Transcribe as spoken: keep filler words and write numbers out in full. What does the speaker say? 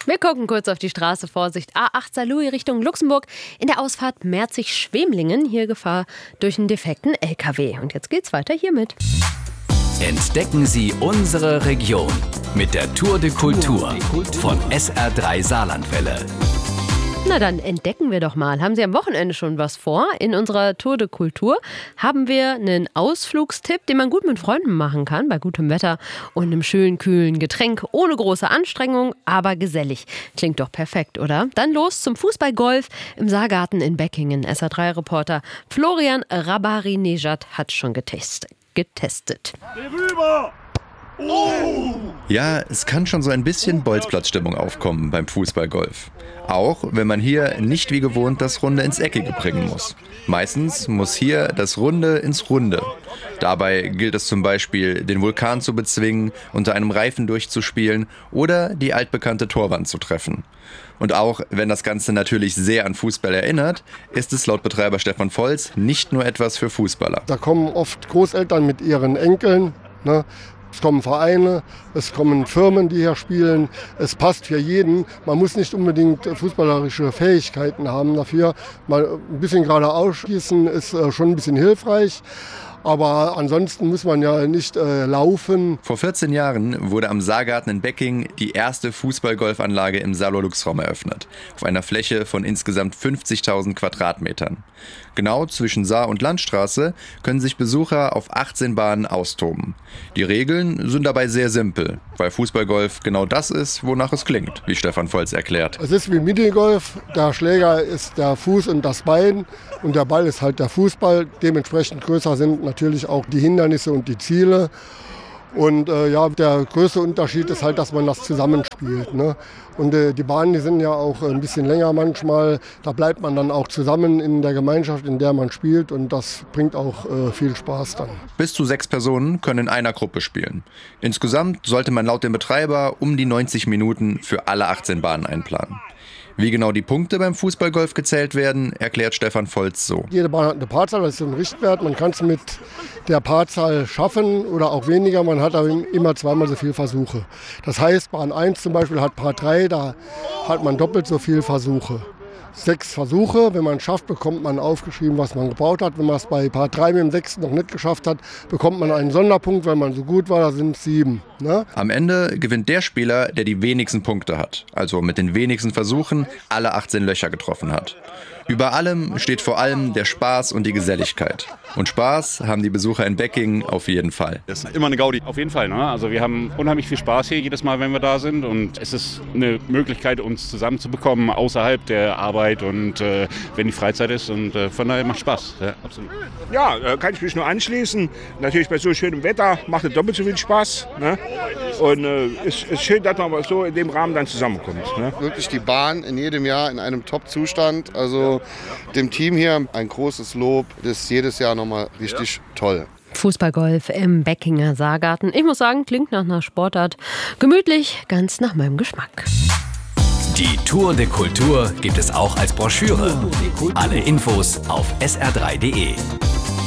Wir gucken kurz auf die Straße. Vorsicht, A acht Saarlouis Richtung Luxemburg. In der Ausfahrt Merzig-Schwemlingen. Hier Gefahr durch einen defekten L K W. Und jetzt geht's weiter hiermit. Entdecken Sie unsere Region mit der Tour de Kultur von S R drei Saarlandwelle. Na dann entdecken wir doch mal. Haben Sie am Wochenende schon was vor? In unserer Tour de Kultur haben wir einen Ausflugstipp, den man gut mit Freunden machen kann, bei gutem Wetter und einem schönen, kühlen Getränk, ohne große Anstrengung, aber gesellig. Klingt doch perfekt, oder? Dann los zum Fußballgolf im Saargarten in Beckingen. S R drei Reporter Florian Rabari-Nejad hat schon getestet. getestet. Ja, es kann schon so ein bisschen Bolzplatzstimmung aufkommen beim Fußballgolf. Auch wenn man hier nicht wie gewohnt das Runde ins Eckige bringen muss. Meistens muss hier das Runde ins Runde. Dabei gilt es zum Beispiel, den Vulkan zu bezwingen, unter einem Reifen durchzuspielen oder die altbekannte Torwand zu treffen. Und auch wenn das Ganze natürlich sehr an Fußball erinnert, ist es laut Betreiber Stefan Volz nicht nur etwas für Fußballer. Da kommen oft Großeltern mit ihren Enkeln, ne? Es kommen Vereine, es kommen Firmen, die hier spielen. Es passt für jeden. Man muss nicht unbedingt fußballerische Fähigkeiten haben dafür. Mal ein bisschen geradeaus schießen ist schon ein bisschen hilfreich. Aber ansonsten muss man ja nicht äh, laufen. Vor vierzehn Jahren wurde am Saargarten in Beckingen die erste Fußballgolfanlage im Saarlor-Lux-Raum eröffnet. Auf einer Fläche von insgesamt fünfzigtausend Quadratmetern. Genau zwischen Saar- und Landstraße können sich Besucher auf achtzehn Bahnen austoben. Die Regeln sind dabei sehr simpel, weil Fußballgolf genau das ist, wonach es klingt, wie Stefan Volz erklärt. Es ist wie Minigolf. Der Schläger ist der Fuß und das Bein und der Ball ist halt der Fußball. Dementsprechend größer sind natürlich auch die Hindernisse und die Ziele. Und äh, ja, der größte Unterschied ist halt, dass man das zusammenspielt, ne? Und äh, die Bahnen, die sind ja auch ein bisschen länger manchmal. Da bleibt man dann auch zusammen in der Gemeinschaft, in der man spielt. Und das bringt auch äh, viel Spaß dann. Bis zu sechs Personen können in einer Gruppe spielen. Insgesamt sollte man laut dem Betreiber um die neunzig Minuten für alle achtzehn Bahnen einplanen. Wie genau die Punkte beim Fußballgolf gezählt werden, erklärt Stefan Volz so. Jede Bahn hat eine Paarzahl, das ist ein Richtwert. Man kann es mit der Paarzahl schaffen oder auch weniger. Man hat aber immer zweimal so viele Versuche. Das heißt, Bahn eins zum Beispiel hat Paar drei, da hat man doppelt so viele Versuche. Sechs Versuche, wenn man es schafft, bekommt man aufgeschrieben, was man gebraucht hat. Wenn man es bei Part drei mit dem sechsten noch nicht geschafft hat, bekommt man einen Sonderpunkt, weil man so gut war, da sind es sieben. Ne? Am Ende gewinnt der Spieler, der die wenigsten Punkte hat, also mit den wenigsten Versuchen alle achtzehn Löcher getroffen hat. Über allem steht vor allem der Spaß und die Geselligkeit. Und Spaß haben die Besucher in Beckingen auf jeden Fall. Das ist immer eine Gaudi. Auf jeden Fall. Ne? Also wir haben unheimlich viel Spaß hier jedes Mal, wenn wir da sind. Und es ist eine Möglichkeit, uns zusammenzubekommen außerhalb der Arbeit und äh, wenn die Freizeit ist. Und äh, von daher macht Spaß. Ja, absolut. Ja, äh, kann ich mich nur anschließen. Natürlich bei so schönem Wetter macht es doppelt so viel Spaß. Ne? Und es äh, ist, ist schön, dass man so in dem Rahmen dann zusammenkommt. Ne? Wirklich die Bahn in jedem Jahr in einem Top-Zustand. Also dem Team hier ein großes Lob. Das ist jedes Jahr nochmal richtig toll. Fußballgolf im Beckinger Saargarten. Ich muss sagen, klingt nach einer Sportart. Gemütlich, ganz nach meinem Geschmack. Die Tour de Kultur gibt es auch als Broschüre. Alle Infos auf s r drei punkt d e.